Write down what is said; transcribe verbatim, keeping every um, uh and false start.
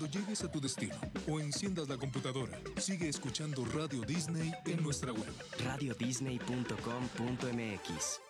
llegues a tu destino o enciendas la computadora, sigue escuchando Radio Disney en nuestra web. radio disney punto com punto m x